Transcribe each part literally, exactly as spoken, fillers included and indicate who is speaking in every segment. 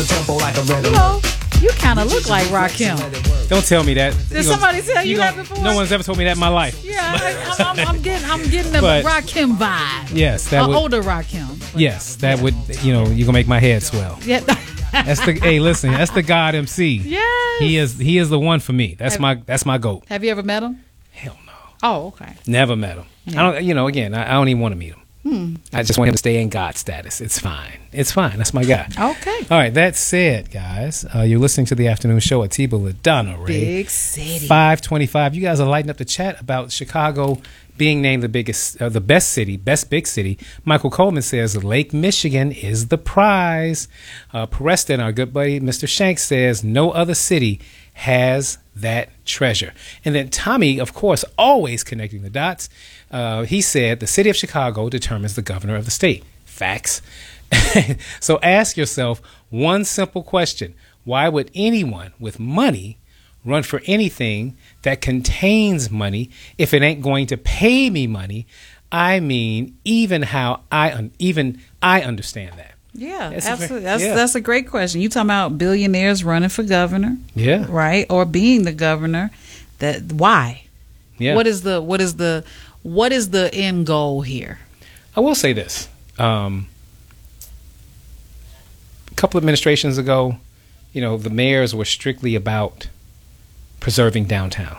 Speaker 1: You know, you kind of look like Rakim.
Speaker 2: Don't tell me that.
Speaker 1: Did somebody tell you, you that
Speaker 2: gonna,
Speaker 1: before?
Speaker 2: No one's ever told me that in my life.
Speaker 1: Yeah, I, I'm, I'm, I'm getting, I'm getting the
Speaker 2: But,
Speaker 1: Rakim vibe.
Speaker 2: Yes, that
Speaker 1: An
Speaker 2: would.
Speaker 1: older Rakim.
Speaker 2: Yes, that would. You know, you gonna make my head swell.
Speaker 1: Yeah.
Speaker 2: That's the. Hey, listen, that's the God M C.
Speaker 1: Yes.
Speaker 2: He is. He is the one for me. That's
Speaker 1: Have-
Speaker 2: my. That's my goat.
Speaker 1: Have you ever met him?
Speaker 2: Hell no.
Speaker 1: Oh, okay.
Speaker 2: Never met him.
Speaker 1: Yeah.
Speaker 2: I don't. You know, again, I, I don't even want to meet him.
Speaker 1: Hmm.
Speaker 2: I just want him to stay in God status. It's fine. It's fine. That's my guy.
Speaker 1: Okay.
Speaker 2: All right. That said, guys, uh, you're listening to the afternoon show at Tiba LaDonna Ray.
Speaker 1: Big city.
Speaker 2: five twenty-five. You guys are lighting up the chat about Chicago being named the biggest, uh, the best city, best big city. Michael Coleman says Lake Michigan is the prize. Uh, Preston, our good buddy, Mister Shanks, says no other city has that treasure. And then Tommy, of course, always connecting the dots. Uh, he said the city of Chicago determines the governor of the state. Facts. So ask yourself one simple question. Why would anyone with money run for anything that contains money if it ain't going to pay me money? I mean, even how I un- even I understand that.
Speaker 1: Yeah,
Speaker 2: That's a
Speaker 1: absolutely.
Speaker 2: very-
Speaker 1: that's
Speaker 2: yeah.
Speaker 1: that's a great question. You talking about billionaires running for governor,
Speaker 2: Yeah.
Speaker 1: right? Or being the governor? That why?
Speaker 2: Yeah.
Speaker 1: What is the what is the what is the end goal here?
Speaker 2: I will say this. Um, a couple of administrations ago, you know, the mayors were strictly about preserving downtown,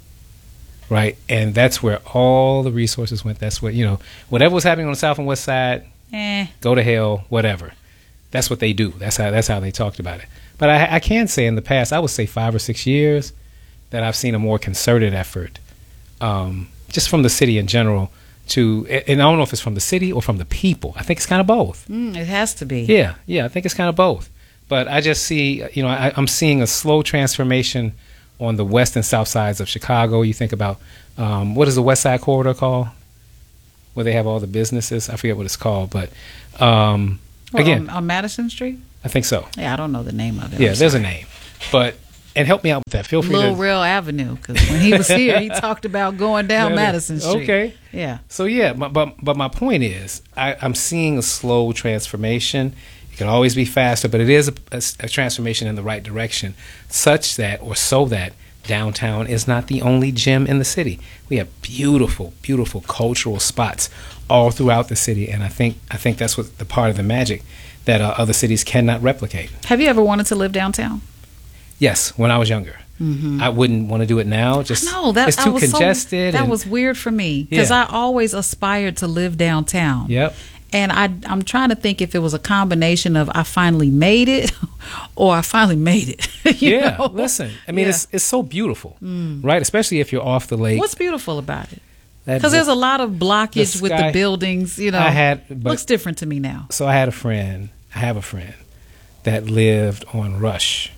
Speaker 2: right? And that's where all the resources went. That's what, you know, whatever was happening on the south and west side,
Speaker 1: Eh.
Speaker 2: go to hell, whatever. That's what they do. That's how that's how they talked about it. But I, I can say in the past, I would say five or six years, that I've seen a more concerted effort, um, just from the city in general, to, and I don't know if it's from the city or from the people. I think it's kind of both.
Speaker 1: Mm, it has to be.
Speaker 2: Yeah, yeah, I think it's kind of both. But I just see, you know, I, I'm seeing a slow transformation on the west and south sides of Chicago. You think about, um, what is the West Side Corridor called? Where they have all the businesses. I forget what it's called, but um,
Speaker 1: Well,
Speaker 2: again,
Speaker 1: on, on Madison Street.
Speaker 2: I think so.
Speaker 1: Yeah, I don't know the name of it.
Speaker 2: Yeah,
Speaker 1: I'm
Speaker 2: there's a
Speaker 1: sorry.
Speaker 2: name. But, and help me out with that. Feel free
Speaker 1: Little
Speaker 2: to.
Speaker 1: Rail Avenue, because when he was here, he talked about going down
Speaker 2: Yeah,
Speaker 1: Madison Street.
Speaker 2: Okay.
Speaker 1: Yeah.
Speaker 2: So yeah, but but, but my point is, I, I'm seeing a slow transformation. It can always be faster, but it is a, a, a transformation in the right direction, such that or so that downtown is not the only gem in the city. We have beautiful, beautiful cultural spots all throughout the city, and I think I think that's what the part of the magic that uh, other cities cannot replicate.
Speaker 1: Have you ever wanted to live downtown?
Speaker 2: Yes, when I was younger.
Speaker 1: Mm-hmm.
Speaker 2: I wouldn't want to do it now. Just
Speaker 1: No, that
Speaker 2: it's
Speaker 1: I
Speaker 2: too
Speaker 1: was
Speaker 2: congested.
Speaker 1: So, that
Speaker 2: and-
Speaker 1: was weird for me because
Speaker 2: Yeah.
Speaker 1: I always aspired to live downtown.
Speaker 2: Yep.
Speaker 1: And I, I'm trying to think if it was a combination of I finally made it or I finally made it. you
Speaker 2: Yeah,
Speaker 1: know?
Speaker 2: listen. I mean,
Speaker 1: Yeah.
Speaker 2: it's it's so beautiful, right? Especially if you're off the lake.
Speaker 1: What's beautiful about it?
Speaker 2: That
Speaker 1: Because
Speaker 2: bo-
Speaker 1: there's a lot of blockage
Speaker 2: The
Speaker 1: with the
Speaker 2: sky-
Speaker 1: buildings. You know,
Speaker 2: I had, but
Speaker 1: looks different to me now.
Speaker 2: so I had a friend. I have a friend that lived on Rush,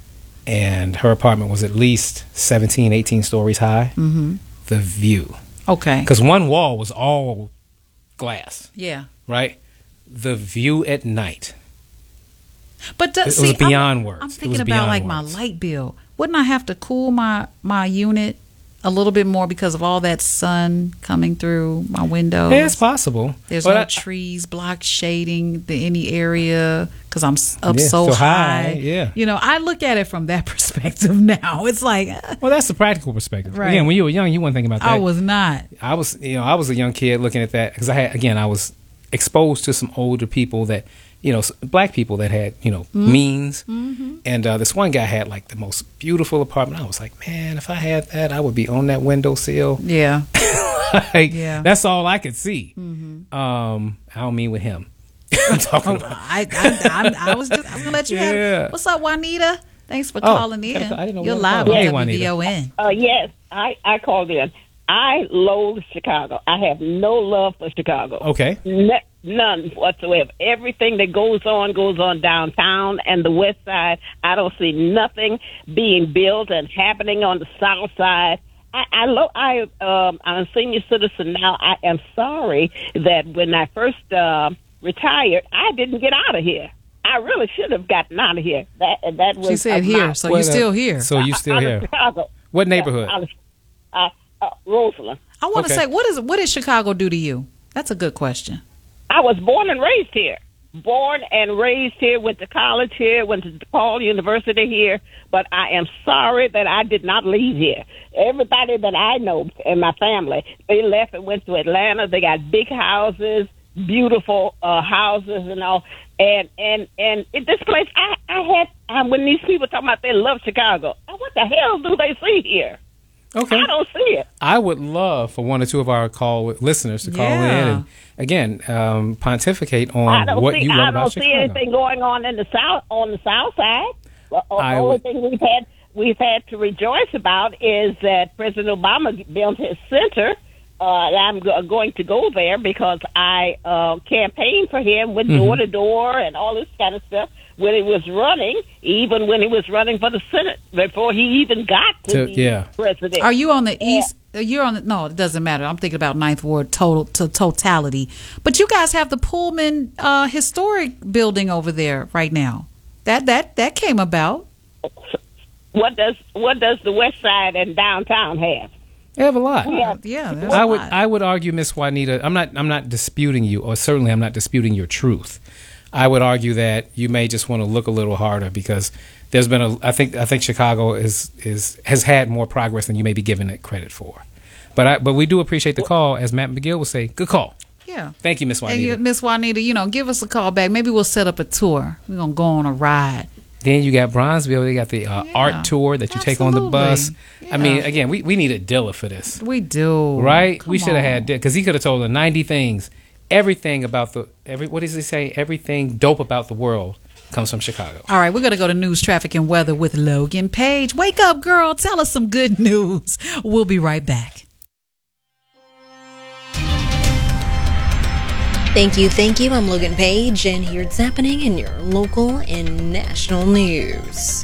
Speaker 2: and her apartment was at least seventeen, eighteen stories high.
Speaker 1: Mm-hmm.
Speaker 2: The view,
Speaker 1: Okay.
Speaker 2: because one wall was all glass,
Speaker 1: Yeah.
Speaker 2: right? The view at night.
Speaker 1: But does,
Speaker 2: It was
Speaker 1: see,
Speaker 2: beyond
Speaker 1: I'm,
Speaker 2: words.
Speaker 1: I'm
Speaker 2: It
Speaker 1: thinking
Speaker 2: was
Speaker 1: about
Speaker 2: beyond
Speaker 1: like
Speaker 2: words.
Speaker 1: my light bill. Wouldn't I have to cool my my unit a little bit more because of all that sun coming through my windows?
Speaker 2: Yeah, it's possible.
Speaker 1: There's
Speaker 2: But
Speaker 1: no
Speaker 2: I-
Speaker 1: trees block shading the any area because I'm s- up
Speaker 2: Yeah,
Speaker 1: so,
Speaker 2: so
Speaker 1: high.
Speaker 2: high, yeah.
Speaker 1: You know, I look at it from that perspective now. It's like uh,
Speaker 2: Well, that's the practical perspective.
Speaker 1: Right.
Speaker 2: Again, when you were young, you weren't thinking about that.
Speaker 1: I was not.
Speaker 2: I was, you know, I was a young kid looking at that because I had, again, I was exposed to some older people that, you know, s- black people that had, you know, means.
Speaker 1: Mm-hmm.
Speaker 2: And uh, this one guy had like the most beautiful apartment. I was like, man, if I had that, I would be on that windowsill.
Speaker 1: Yeah.
Speaker 2: like,
Speaker 1: Yeah.
Speaker 2: That's all I could see.
Speaker 1: Mm-hmm.
Speaker 2: Um, I don't mean with him. I'm talking
Speaker 1: Oh,
Speaker 2: about.
Speaker 1: I, I, I, I was just I was gonna let you have
Speaker 2: Yeah.
Speaker 1: it. What's up, Juanita? Thanks for
Speaker 2: Oh,
Speaker 1: calling in.
Speaker 2: I didn't know
Speaker 1: You're
Speaker 2: we
Speaker 1: live
Speaker 2: had a
Speaker 1: on
Speaker 2: call. Hey,
Speaker 1: W B O N.
Speaker 3: Uh, yes, I, I called in. I loathe Chicago. I have no love for Chicago.
Speaker 2: Okay.
Speaker 3: Ne- none whatsoever. Everything that goes on goes on downtown and the west side. I don't see nothing being built and happening on the south side. I, I, lo- I um, I'm a senior citizen now. I am sorry that when I first uh, retired, I didn't get out of here. I really should have gotten out of here. That that was
Speaker 1: She said
Speaker 3: uh,
Speaker 1: here,
Speaker 3: my-
Speaker 1: so
Speaker 2: Well,
Speaker 1: you still
Speaker 2: uh,
Speaker 1: here.
Speaker 2: So you still
Speaker 3: out of
Speaker 2: here?
Speaker 3: Chicago.
Speaker 2: What neighborhood?
Speaker 3: Yeah, out of- uh, uh, Roseland.
Speaker 1: I want to
Speaker 2: Okay.
Speaker 1: say, what is what did Chicago do to you? That's a good question.
Speaker 3: I was born and raised here. born and raised here, went to college here, went to DePaul University here, but I am sorry that I did not leave here. Everybody that I know in my family, they left and went to Atlanta. They got big houses, beautiful uh, houses and all. And and and it, this place, I, I had, I, when these people talk about they love Chicago, what the hell do they see here?
Speaker 2: Okay.
Speaker 3: I don't see it.
Speaker 2: I would love for one or two of our call listeners to call
Speaker 1: Yeah.
Speaker 2: in and, again, um, pontificate
Speaker 3: I
Speaker 2: on
Speaker 3: don't
Speaker 2: what
Speaker 3: see,
Speaker 2: you love
Speaker 3: I
Speaker 2: about
Speaker 3: don't see
Speaker 2: Chicago.
Speaker 3: anything going on in the south on the south side. The o-
Speaker 2: I
Speaker 3: only
Speaker 2: would-
Speaker 3: thing we've had we've had to rejoice about is that President Obama built his center. Uh, I'm go- going to go there because I uh, campaigned for him, went door to door and all this kind of stuff when he was running, even when he was running for the Senate before he even got to,
Speaker 2: To-
Speaker 3: be
Speaker 2: yeah.
Speaker 3: president.
Speaker 1: Are you on the east? You're on the, no, it doesn't matter. I'm thinking about Ninth Ward total to totality. But you guys have the Pullman uh, historic building over there right now. That that that came about.
Speaker 3: What does what does the West Side and downtown have?
Speaker 2: They have a lot.
Speaker 3: Yeah.
Speaker 1: Yeah, there's
Speaker 2: I
Speaker 1: a
Speaker 2: would
Speaker 1: lot.
Speaker 2: I would argue, Miss Juanita, I'm not I'm not disputing you, or certainly I'm not disputing your truth. I would argue that you may just want to look a little harder because there's been a I think I think Chicago is is has had more progress than you may be giving it credit for. But I but we do appreciate the call, as Matt McGill would say. Good call.
Speaker 1: Yeah.
Speaker 2: Thank you, Miss
Speaker 1: And
Speaker 2: Juanita.
Speaker 1: you, Miss Juanita, you know, give us a call back. Maybe we'll set up a tour. We're gonna go on a ride.
Speaker 2: Then you got Bronzeville. You got the uh,
Speaker 1: Yeah.
Speaker 2: art tour that you take on the bus.
Speaker 1: Absolutely.
Speaker 2: I mean,
Speaker 1: Yeah.
Speaker 2: again, we, we need a Dilla for this,
Speaker 1: We do.
Speaker 2: right?
Speaker 1: Come
Speaker 2: we should have
Speaker 1: on.
Speaker 2: had because he could have told her ninety things, everything about the every. What does he say? Everything dope about the world comes from Chicago.
Speaker 1: All right, we're going to go to news, traffic, and weather with Logan Page. Wake up, girl. Tell us some good news. We'll be right back.
Speaker 4: Thank you, thank you. I'm Logan Page, and here's what's happening in your local and national news.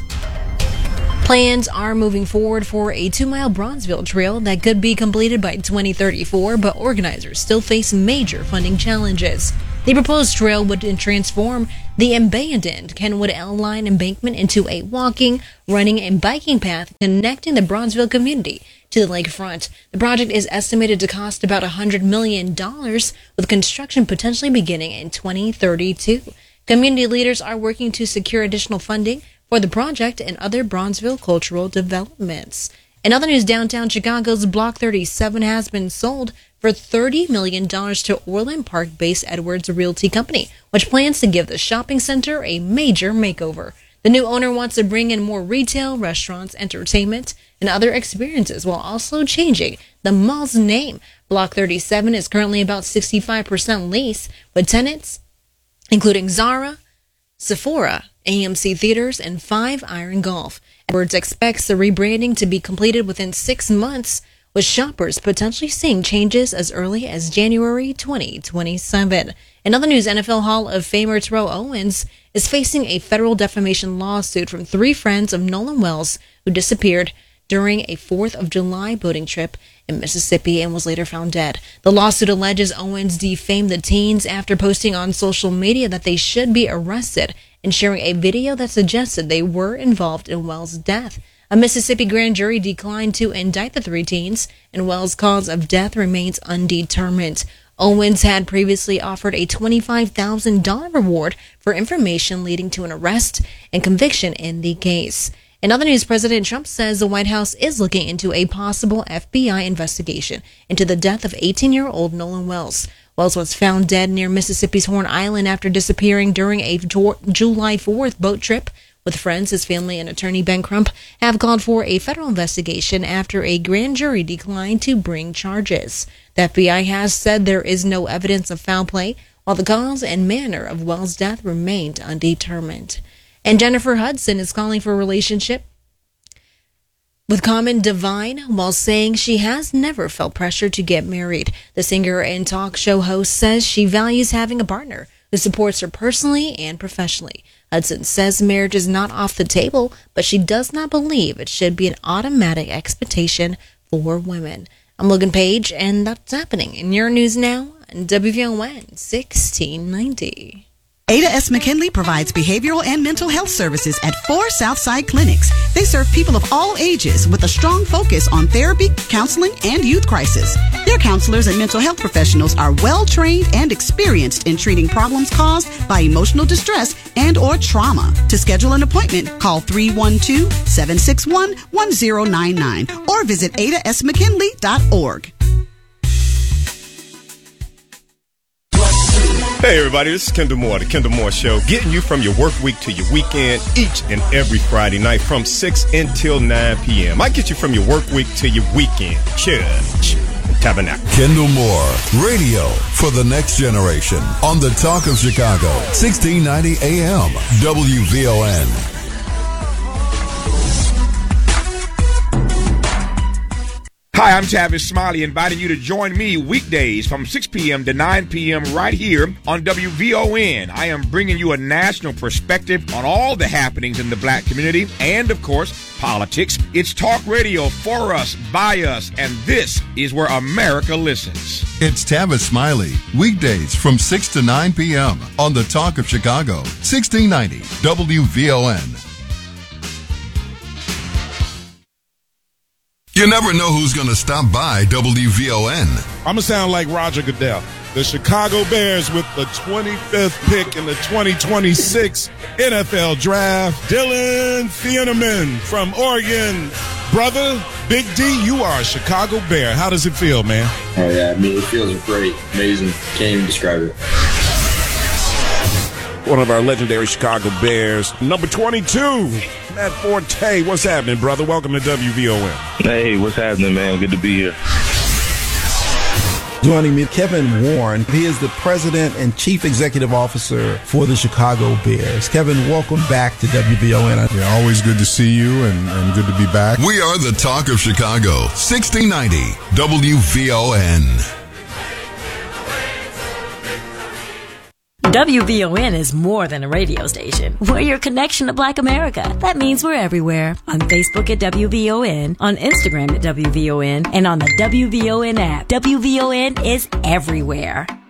Speaker 4: Plans are moving forward for a two-mile Bronzeville trail that could be completed by twenty thirty-four, but organizers still face major funding challenges. The proposed trail would transform the abandoned Kenwood L Line embankment into a walking, running, and biking path connecting the Bronzeville community to the lakefront. The project is estimated to cost about one hundred million dollars, with construction potentially beginning in twenty thirty-two. Community leaders are working to secure additional funding for the project and other Bronzeville cultural developments. In other news, downtown Chicago's Block thirty-seven has been sold for thirty million dollars to Orland Park-based Edwards Realty Company, which plans to give the shopping center a major makeover. The new owner wants to bring in more retail, restaurants, entertainment, and other experiences while also changing the mall's name. Block thirty-seven is currently about sixty-five percent leased, with tenants including Zara, Sephora, A M C Theaters, and Five Iron Golf. Edwards expects the rebranding to be completed within six months, with shoppers potentially seeing changes as early as January twenty twenty-seven. In other news, N F L Hall of Famer Terrell Owens is facing a federal defamation lawsuit from three friends of Nolan Wells, who disappeared during a fourth of July boating trip in Mississippi and was later found dead. The lawsuit alleges Owens defamed the teens after posting on social media that they should be arrested and sharing a video that suggested they were involved in Wells' death. A Mississippi grand jury declined to indict the three teens, and Wells' cause of death remains undetermined. Owens had previously offered a twenty-five thousand dollars reward for information leading to an arrest and conviction in the case. In other news, President Trump says the White House is looking into a possible F B I investigation into the death of eighteen-year-old Nolan Wells. Wells was found dead near Mississippi's Horn Island after disappearing during a July fourth boat trip with friends. His family and attorney Ben Crump have called for a federal investigation after a grand jury declined to bring charges. The F B I has said there is no evidence of foul play, while the cause and manner of Wells' death remained undetermined. And Jennifer Hudson is calling for a relationship with Common Divine while saying she has never felt pressure to get married. The singer and talk show host says she values having a partner who supports her personally and professionally. Hudson says marriage is not off the table, but she does not believe it should be an automatic expectation for women. I'm Logan Page, and that's happening in your news now on W V O N sixteen ninety.
Speaker 5: Ada S. McKinley provides behavioral and mental health services at four Southside clinics. They serve people of all ages with a strong focus on therapy, counseling, and youth crisis. Their counselors and mental health professionals are well-trained and experienced in treating problems caused by emotional distress and or trauma. To schedule an appointment, call three one two, seven six one, one zero nine nine or visit ada s mckinley dot org.
Speaker 6: Hey everybody, this is Kendall Moore, the Kendall Moore Show, getting you from your work week to your weekend each and every Friday night from six until nine p.m. I get you from your work week to your weekend. Church and Tabernacle.
Speaker 7: Kendall Moore, radio for the next generation on the Talk of Chicago, sixteen ninety A M, W V O N.
Speaker 8: Hi, I'm Tavis Smiley, inviting you to join me weekdays from six p.m. to nine p.m. right here on W V O N. I am bringing you a national perspective on all the happenings in the black community and, of course, politics. It's talk radio for us, by us, and this is where America listens.
Speaker 7: It's Tavis Smiley, weekdays from six to nine p.m. on the Talk of Chicago, sixteen ninety W V O N. You never know who's going to stop by W V O N.
Speaker 9: I'm going to sound like Roger Goodell. The Chicago Bears with the twenty-fifth pick in the twenty twenty-six N F L Draft. Dylan Thieneman from Oregon. Brother, Big D, you are a Chicago Bear. How does it feel, man?
Speaker 10: Oh, yeah. I mean, it feels great. Amazing. Can't even describe it.
Speaker 9: One of our legendary Chicago Bears, number twenty-two, Matt Forte. What's happening, brother? Welcome to W V O N.
Speaker 11: Hey, what's happening, man? Good to be here.
Speaker 12: Joining me, Kevin Warren. He is the president and chief executive officer for the Chicago Bears. Kevin, welcome back to W V O N.
Speaker 13: Yeah, always good to see you and, and good to be back.
Speaker 7: We are the Talk of Chicago, sixteen ninety W V O N.
Speaker 14: W V O N is more than a radio station. We're your connection to Black America. That means we're everywhere. On Facebook at W V O N, on Instagram at W V O N, and on the W V O N app. W V O N is everywhere.